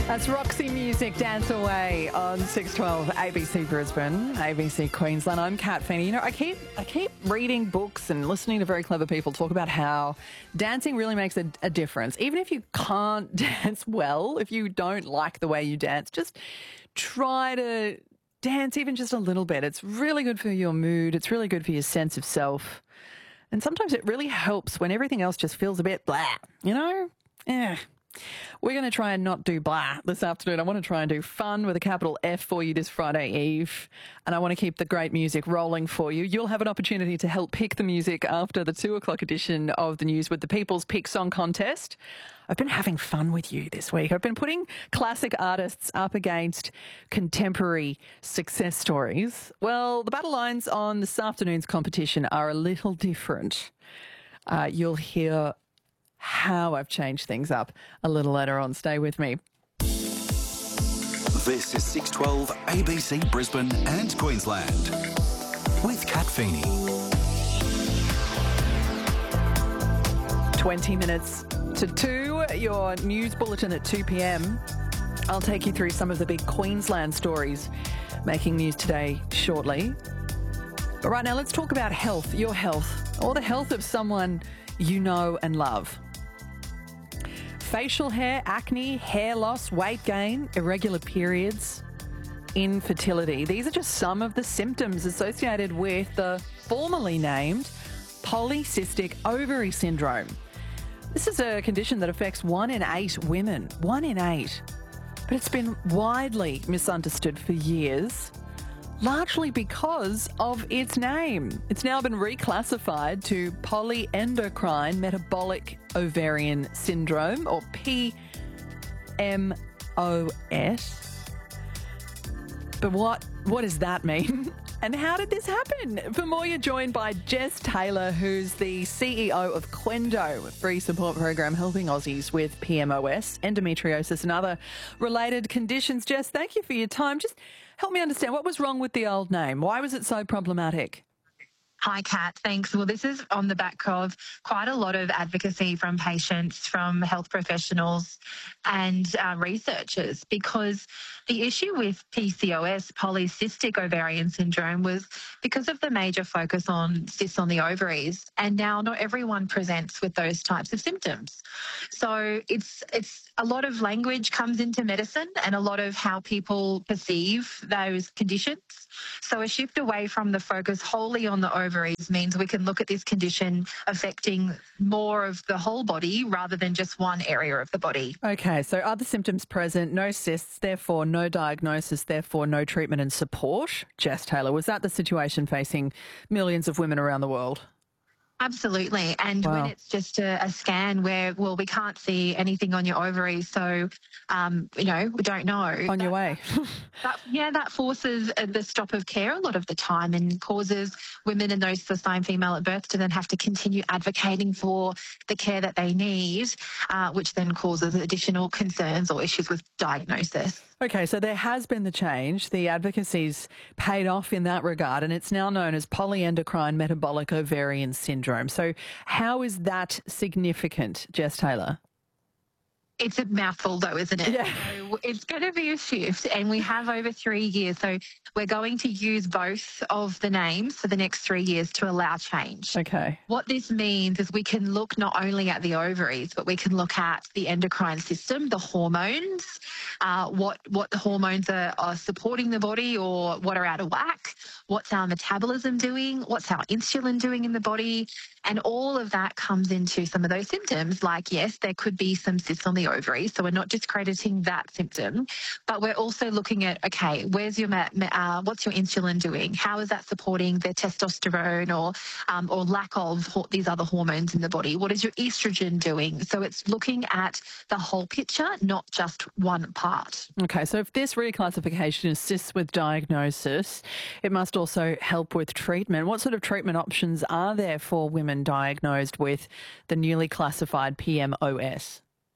That's Roxy Music, Dance Away on 612 ABC Brisbane, ABC Queensland. I'm Kat Feeney. You know, I keep reading books and listening to very clever people talk about how dancing really makes a difference. Even if you can't dance well, if you don't like the way you dance, just try to dance even just a little bit. It's really good for your mood. It's really good for your sense of self. And sometimes it really helps when everything else just feels a bit blah, you know? Yeah. We're going to try and not do blah this afternoon. I want to try and do fun with a capital F for you this Friday Eve. And I want to keep the great music rolling for you. You'll have an opportunity to help pick the music after the 2 o'clock edition of the news with the People's Pick Song Contest. I've been having fun with you this week. I've been putting classic artists up against contemporary success stories. Well, the battle lines on this afternoon's competition are a little different. You'll hear how I've changed things up a little later on. Stay with me. This is 612 ABC Brisbane and Queensland with Kat Feeney. 20 minutes to 2, your news bulletin at 2 p.m. I'll take you through some of the big Queensland stories making news today shortly. But right now, let's talk about health, your health, or the health of someone you know and love. Facial hair, acne, hair loss, weight gain, irregular periods, infertility. These are just some of the symptoms associated with the formerly named polycystic ovary syndrome. This is a condition that affects 1 in 8 women. 1 in 8. But it's been widely misunderstood for years, largely because of its name. It's now been reclassified to polyendocrine metabolic ovarian syndrome, or PMOS. But what does that mean? And how did this happen? For more, you're joined by Jess Taylor, who's the CEO of Qendo, a free support program helping Aussies with PMOS, endometriosis and other related conditions. Jess, thank you for your time. Just help me understand, what was wrong with the old name? Why was it so problematic? Hi, Kat. Thanks. Well, this is on the back of quite a lot of advocacy from patients, from health professionals and researchers, because the issue with PCOS, polycystic ovarian syndrome, was because of the major focus on cysts on the ovaries. And now not everyone presents with those types of symptoms. So it's a lot of language comes into medicine and a lot of how people perceive those conditions. So a shift away from the focus wholly on the ovaries means we can look at this condition affecting more of the whole body rather than just one area of the body. Okay, so other symptoms present, no cysts, therefore no diagnosis, therefore no treatment and support. Jess Taylor, was that the situation facing millions of women around the world? Absolutely. And Wow. when it's just a scan where, well, we can't see anything on your ovaries, so, we don't know. On your way. That forces the stop of care a lot of the time and causes women and those the same female at birth to then have to continue advocating for the care that they need, which then causes additional concerns or issues with diagnosis. Okay, so there has been the change. The advocacy's paid off in that regard, and it's now known as polyendocrine metabolic ovarian syndrome. So how is that significant, Jess Taylor? It's a mouthful though, isn't it? Yeah. So it's going to be a shift, and we have over 3 years. So we're going to use both of the names for the next 3 years to allow change. Okay. What this means is we can look not only at the ovaries, but we can look at the endocrine system, the hormones, what the hormones are supporting the body or what are out of whack, what's our metabolism doing, what's our insulin doing in the body. And all of that comes into some of those symptoms, like, yes, there could be some cysts on the ovaries, so we're not discrediting that symptom, but we're also looking at, okay, where's your what's your insulin doing? How is that supporting the testosterone or lack of these other hormones in the body? What is your estrogen doing? So it's looking at the whole picture, not just one part. Okay, so if this reclassification assists with diagnosis, it must also help with treatment. What sort of treatment options are there for women diagnosed with the newly classified PMOS?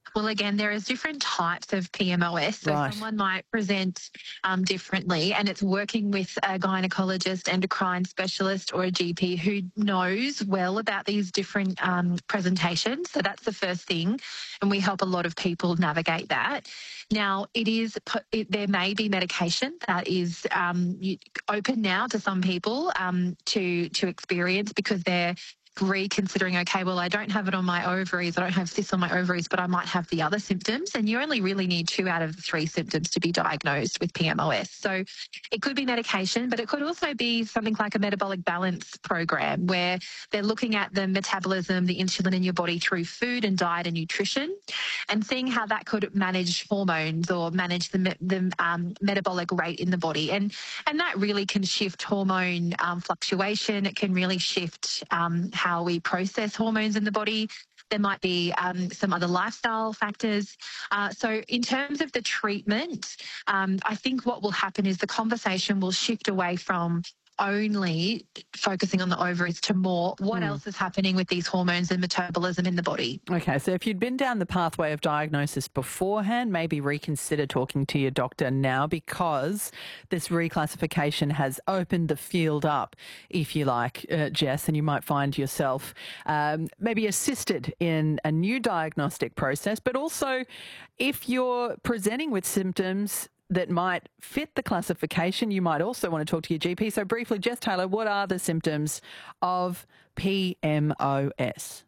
Well, again, there is different types of PMOS. So Right. someone might present differently, and it's working with a gynecologist, endocrine specialist, or a GP who knows well about these different presentations. So that's the first thing, and we help a lot of people navigate that. Now, there may be medication that is open now to some people to experience, because they're reconsidering, okay, well, I don't have it on my ovaries, I don't have cysts on my ovaries, but I might have the other symptoms. And you only really need 2 out of the 3 symptoms to be diagnosed with PMOS. So it could be medication, but it could also be something like a metabolic balance program, where they're looking at the metabolism, the insulin in your body through food and diet and nutrition, and seeing how that could manage hormones or manage the metabolic rate in the body. And that really can shift hormone fluctuation. It can really shift how we process hormones in the body. There might be some other lifestyle factors. So in terms of the treatment, I think what will happen is the conversation will shift away from only focusing on the ovaries to more what else is happening with these hormones and metabolism in the body. Okay, so if you'd been down the pathway of diagnosis beforehand, maybe reconsider talking to your doctor now, because this reclassification has opened the field up, if you like, Jess, and you might find yourself maybe assisted in a new diagnostic process. But also, if you're presenting with symptoms that might fit the classification, you might also want to talk to your GP. So briefly, Jess Taylor, what are the symptoms of PMOS?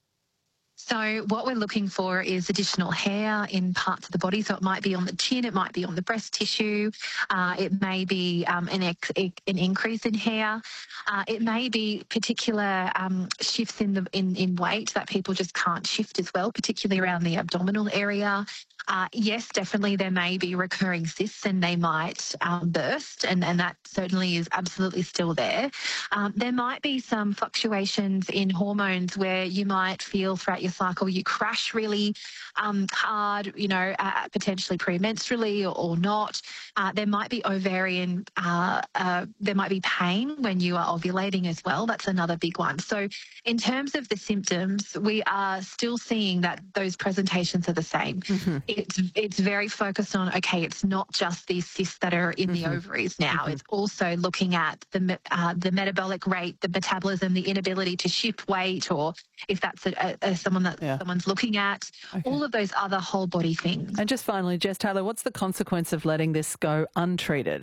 So what we're looking for is additional hair in parts of the body. So it might be on the chin, it might be on the breast tissue, it may be an increase in hair, it may be particular shifts in weight that people just can't shift as well, particularly around the abdominal area. Yes, definitely there may be recurring cysts, and they might burst, and that certainly is absolutely still there. There might be some fluctuations in hormones where you might feel throughout your cycle you crash really hard, potentially premenstrually or not. There might be ovarian, there might be pain when you are ovulating as well. That's another big one. So in terms of the symptoms, we are still seeing that those presentations are the same. It's very focused on, okay, it's not just these cysts that are in the ovaries now. It's also looking at the metabolic rate, the metabolism, the inability to shift weight, or if that's someone's looking at, all of those other whole body things. And just finally, Jess Taylor, what's the consequence of letting this go untreated?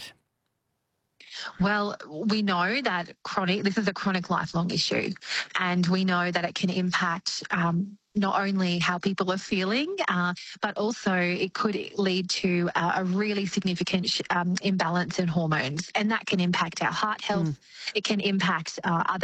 Well, we know that this is a chronic lifelong issue, and we know that it can impact not only how people are feeling, but also it could lead to a really significant imbalance in hormones, and that can impact our heart health. It can impact other